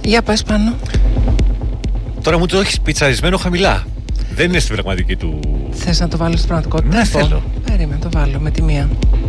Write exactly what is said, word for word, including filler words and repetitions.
Για πες πάνω. Τώρα μου το έχεις πιτσαρισμένο χαμηλά. Δεν είναι στην πραγματική του. Θες να το βάλω στην πραγματικότητα? Ναι, θέλω. Περίμενε, το βάλω με τη μία.